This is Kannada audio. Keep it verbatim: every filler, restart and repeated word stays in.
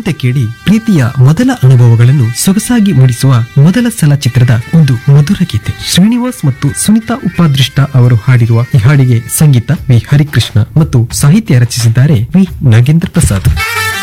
ಗೀತೆ ಕೇಳಿ ಪ್ರೀತಿಯ ಮೊದಲ ಅನುಭವಗಳನ್ನು ಸೊಗಸಾಗಿ ಮೂಡಿಸುವ ಮೊದಲ ಸಲ ಚಿತ್ರದ ಒಂದು ಮಧುರ ಗೀತೆ. ಶ್ರೀನಿವಾಸ್ ಮತ್ತು ಸುನಿತಾ ಉಪಾದೃಷ್ಟ ಅವರು ಹಾಡಿರುವ ಈ ಹಾಡಿಗೆ ಸಂಗೀತ ವಿ ಹರಿಕೃಷ್ಣ ಮತ್ತು ಸಾಹಿತ್ಯ ರಚಿಸಿದ್ದಾರೆ ವಿ ನಾಗೇಂದ್ರ ಪ್ರಸಾದ್.